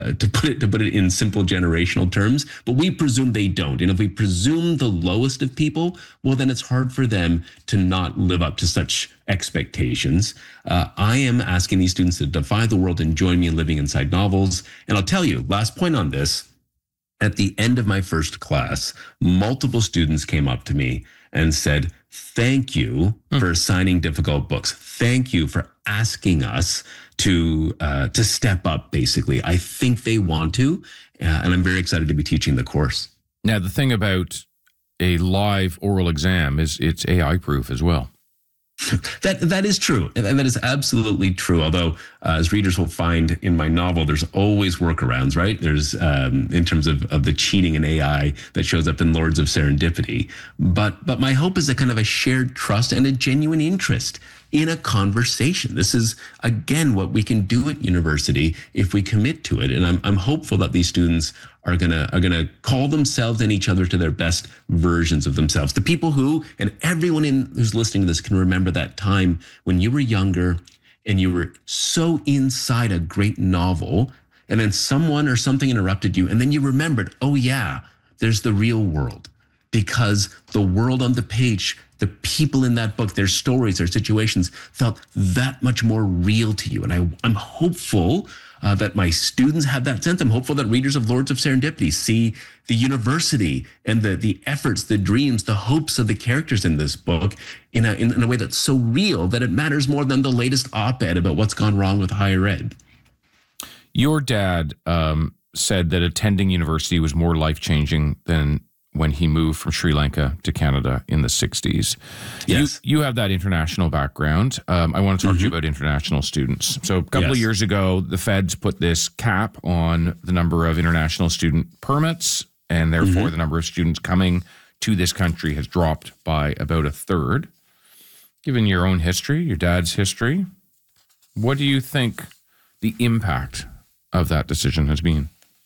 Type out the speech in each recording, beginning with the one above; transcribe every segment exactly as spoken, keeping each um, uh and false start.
uh, to put it to put it in simple generational terms, but we presume they don't. And if we presume the lowest of people, well, then it's hard for them to not live up to such expectations. Uh, I am asking these students to defy the world and join me in living inside novels. And I'll tell you, last point on this. At the end of my first class, multiple students came up to me and said, thank you mm. for assigning difficult books. Thank you for asking us to uh, to step up, basically. I think they want to, uh, and I'm very excited to be teaching the course. Now, the thing about a live oral exam is it's A I-proof as well. That that is true, and that is absolutely true. Although, uh, as readers will find in my novel, there's always workarounds, right? There's um, in terms of, of the cheating in A I that shows up in Lords of Serendipity. But but my hope is a kind of a shared trust and a genuine interest in a conversation. This is again what we can do at university if we commit to it, and I'm I'm hopeful that these students are gonna are gonna call themselves and each other to their best versions of themselves. The people who, and everyone in who's listening to this can remember that time when you were younger and you were so inside a great novel, and then someone or something interrupted you, and then you remembered, oh yeah, there's the real world. Because the world on the page, the people in that book, their stories, their situations felt that much more real to you. And I, I'm hopeful uh, that my students have that sense. I'm hopeful that readers of Lords of Serendipity see the university and the the efforts, the dreams, the hopes of the characters in this book in a, in, in a way that's so real that it matters more than the latest op-ed about what's gone wrong with higher ed. Your dad um, said that attending university was more life-changing than when he moved from Sri Lanka to Canada in the sixties. Yes. You, you have that international background. Um, I want to talk mm-hmm. to you about international students. So a couple yes. of years ago, the feds put this cap on the number of international student permits, and therefore mm-hmm. the number of students coming to this country has dropped by about a third. Given your own history, your dad's history, what do you think the impact of that decision has been?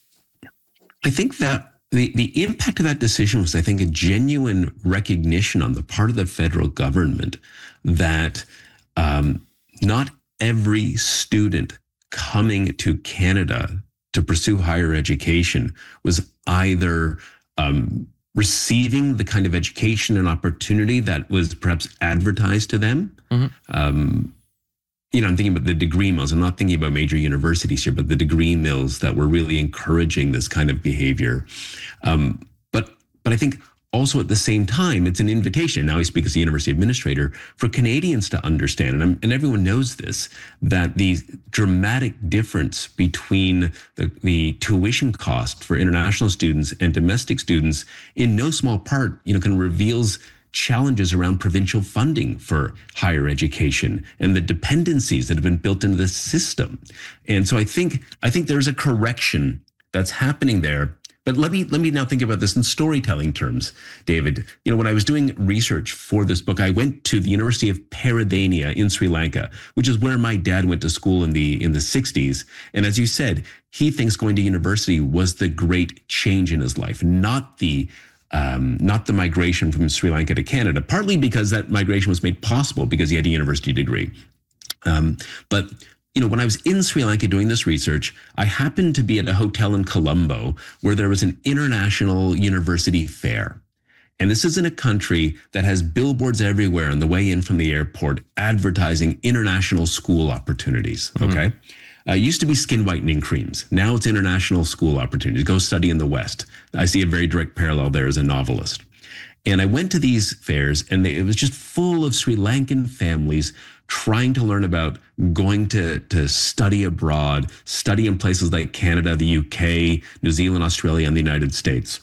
I think that The, the impact of that decision was, I think, a genuine recognition on the part of the federal government that um, not every student coming to Canada to pursue higher education was either um, receiving the kind of education and opportunity that was perhaps advertised to them. Mm-hmm. Um, You know, I'm thinking about the degree mills. I'm not thinking about major universities here, but the degree mills that were really encouraging this kind of behavior. Um, but but I think also at the same time, it's an invitation. Now I speak as the university administrator for Canadians to understand, and, I'm, and everyone knows this, that the dramatic difference between the, the tuition cost for international students and domestic students, in no small part, you know, kind of reveals challenges around provincial funding for higher education and the dependencies that have been built into the system. And so I think I think there's a correction that's happening there. But let me let me now think about this in storytelling terms, David. You know, when I was doing research for this book, I went to the University of Peradeniya in Sri Lanka, which is where my dad went to school in the in the sixties. And as you said, he thinks going to university was the great change in his life, not the Um, not the migration from Sri Lanka to Canada, partly because that migration was made possible because he had a university degree. Um, but, you know, when I was in Sri Lanka doing this research, I happened to be at a hotel in Colombo where there was an international university fair. And this is in a country that has billboards everywhere on the way in from the airport advertising international school opportunities, okay? Mm-hmm. Uh, used to be skin whitening creams. Now it's international school opportunities. Go study in the West. I see a very direct parallel there as a novelist. And I went to these fairs, and they, it was just full of Sri Lankan families trying to learn about going to, to study abroad, study in places like Canada, the U K, New Zealand, Australia, and the United States.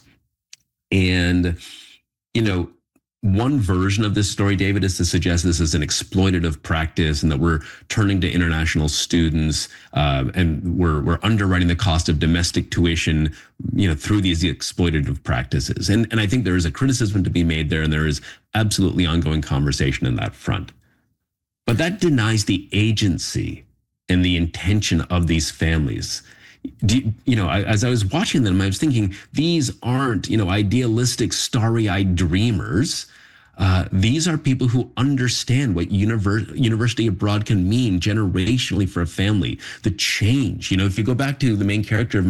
And, you know, one version of this story, David, is to suggest this is an exploitative practice and that we're turning to international students uh, and we're we're underwriting the cost of domestic tuition, you know, through these exploitative practices. And and I think there is a criticism to be made there, and there is absolutely ongoing conversation in that front. But that denies the agency and the intention of these families. Do you, you know, I, as I was watching them, I was thinking, these aren't, you know, idealistic, starry-eyed dreamers. Uh, these are people who understand what univer- university abroad can mean generationally for a family. The change, you know, if you go back to the main character of